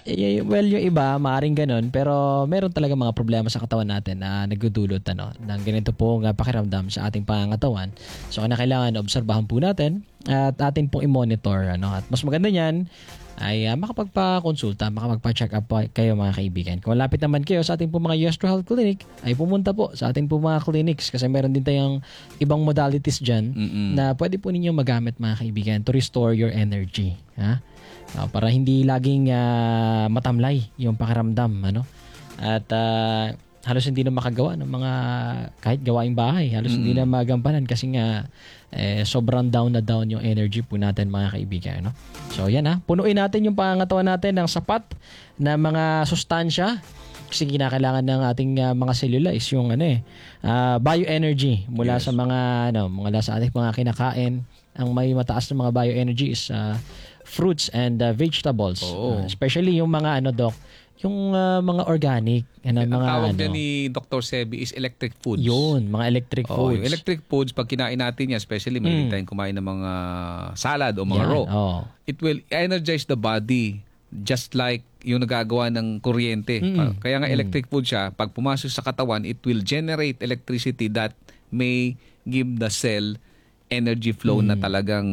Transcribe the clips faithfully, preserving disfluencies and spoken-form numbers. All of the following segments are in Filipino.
Y- well, yung iba, maaaring ganun, pero meron talaga mga problema sa katawan natin na nagdudulot ano, ng ganito po nga pakiramdam sa ating pangangatawan. So, kailangan obserbahan po natin at atin pong i-monitor. Ano? At mas maganda niyan ay uh, makapagpa-konsulta, makapagpa-check up po kayo mga kaibigan. Kung malapit naman kayo sa ating po mga Yestro Health Clinic, ay pumunta po sa ating po mga clinics kasi meron din tayong ibang modalities dyan Mm-mm. na pwede po ninyo magamit mga kaibigan to restore your energy. Ha? Uh, para hindi laging uh, matamlay yung pakiramdam. Ano? At uh, halos hindi na makagawa ng mga kahit gawaing bahay. Halos mm-hmm. hindi na magampanan kasi nga eh, sobrang down na down yung energy po natin mga kaibigan. No? So yan ha, punuin natin yung pangangatawan natin ng sapat na mga sustansya kasi kinakailangan ng ating uh, mga selula is yung ano eh, uh, bioenergy mula yes. sa mga ano, mula sa ating mga kinakain. Ang may mataas na mga bioenergy is uh, fruits and uh, vegetables. Oh. Uh, especially yung mga ano doc, yung uh, mga organic. Yan, ang mga, tawag ano, niya ni Doctor Sebi is electric foods. Yun, mga electric oh, foods. Yung electric foods, pag kinain natin yan, especially mahilig Mm. tayong kumain ng mga salad o mga Yan, raw, oh. it will energize the body just like yung nagagawa ng kuryente. Mm. Kaya nga Mm. electric food siya, pag pumasok sa katawan, it will generate electricity that may give the cell energy flow Mm. na talagang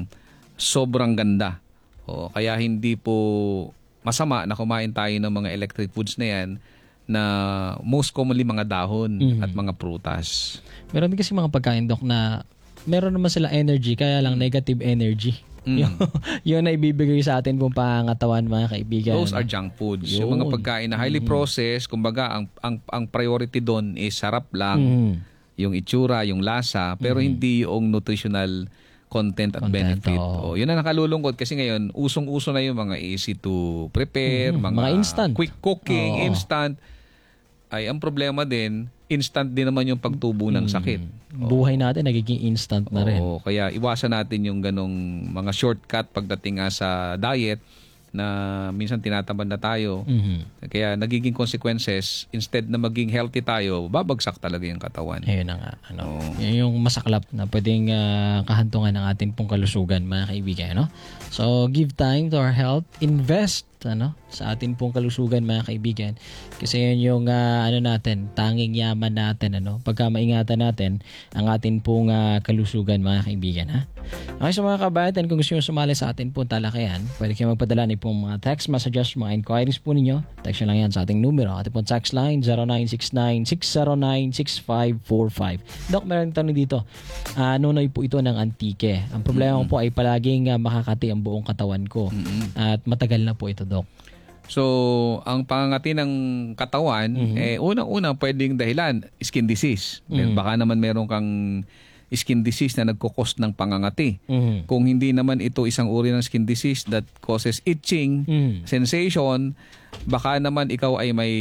sobrang ganda. O, kaya hindi po masama na kumain tayo ng mga electric foods na yan na most commonly mga dahon Mm. at mga prutas. Meron din kasi mga pagkain doc na meron naman sila energy kaya lang negative energy. Mm. Yung, yun na ibibigay sa atin pong pangangatawan mga kaibigan. Those are junk foods. Yun. Yung mga pagkain na highly processed, kumbaga ang ang ang priority doon is sarap lang, Mm. yung itsura, yung lasa, pero hindi yung nutritional content at Content, benefit. oo. Oh, yun ang nakalulungkot kasi ngayon usong-uso na yung mga easy to prepare, Mhm. mga, Mga instant. quick cooking, Oo. instant. Ay ang problema din, instant din naman yung pagtubo ng sakit. Buhay natin nagiging instant na rin. Oo, kaya iwasan natin yung ganong mga shortcut pagdating nga sa diet na minsan tinatamad na tayo. Mhm. Kaya nagiging consequences, instead na maging healthy tayo, babagsak talaga yung katawan. Ayun na nga. Ano, Oo. Yun yung masaklap na pwedeng ah, kahantungan ng ating pong kalusugan mga kaibigan. No? So, give time to our health. Invest ano, sa ating pong kalusugan mga kaibigan. Kasi yun yung ah, ano natin, tanging yaman natin. Ano? Pagka maingatan natin ang ating pong ah, kalusugan mga kaibigan. Ha? Okay, so mga kabayan, kung gusto nyo sumali sa ating pong talakayan, pwede kayo magpadala ni pong mga text messages, mga inquiries po ninyo. Text nyo lang yan sa ating numero. Ating pong text line zero nine six nine, six zero nine, six five four five. Dok, meron tanong dito. Uh, nunoy po ito ng antike. Ang problema mm-hmm. ko po ay palaging uh, makakati ang buong katawan ko. Mm-hmm. At matagal na po ito, Dok. So, ang pangangati ng katawan, Mhm. eh, unang-una pwedeng dahilan, skin disease. Mhm. Baka naman meron kang skin disease na nagkukos ng pangangati. Mhm. Kung hindi naman ito isang uri ng skin disease that causes itching, Mhm. sensation, baka naman ikaw ay may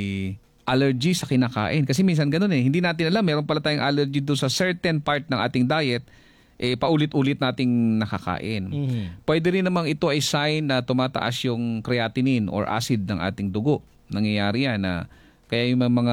allergy sa kinakain. Kasi minsan ganun eh. Hindi natin alam, meron pala tayong allergy doon sa certain part ng ating diet, eh, paulit-ulit nating nakakain. Mhm. Pwede rin namang ito ay sign na tumataas yung creatinine or acid ng ating dugo. Nangyayari yan na kaya yung mga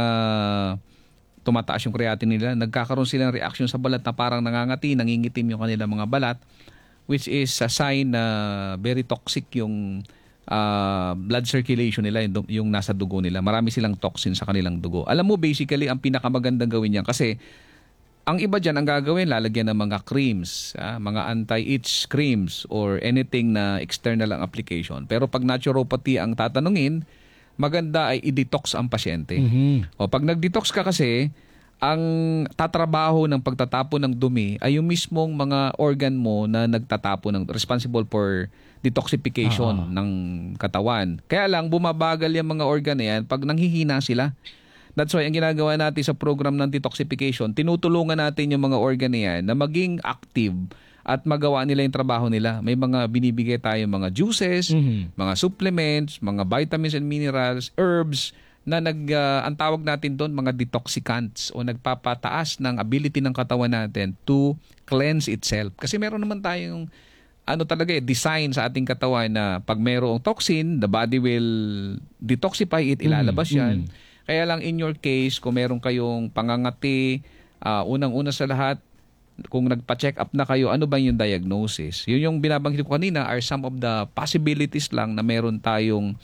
tumataas yung creatinine nila, nagkakaroon sila ng reaction sa balat na parang nangangati, nangingitim yung kanilang mga balat, which is a sign na very toxic yung uh, blood circulation nila, yung, yung nasa dugo nila. Marami silang toxin sa kanilang dugo. Alam mo, basically, ang pinakamagandang gawin yan kasi ang iba dyan, ang gagawin, lalagyan ng mga creams, ah, mga anti-itch creams or anything na external ang application. Pero pag naturopathy ang tatanungin, maganda ay i-detox ang pasyente. Mhm. O pag nag-detox ka kasi, ang tatrabaho ng pagtatapon ng dumi ay yung mismong mga organ mo na nagtatapon ng responsible for detoxification Ah. ng katawan. Kaya lang bumabagal yung mga organ na yan pag nanghihina sila. That's why ang ginagawa natin sa program ng detoxification, tinutulungan natin yung mga organ na yan na maging active at magawa nila yung trabaho nila. May mga binibigay tayo mga juices, Mhm. mga supplements, mga vitamins and minerals, herbs, na nag, uh, ang tawag natin doon, mga detoxicants o nagpapataas ng ability ng katawan natin to cleanse itself. Kasi meron naman tayong ano talaga eh, design sa ating katawan na pag mayroong toxin, the body will detoxify it, ilalabas Mhm. yan. Kaya lang in your case, kung meron kayong pangangati, uh, unang-una sa lahat, kung nagpa-check up na kayo, ano ba yung diagnosis? Yun yung binabanggit ko kanina are some of the possibilities lang na meron tayong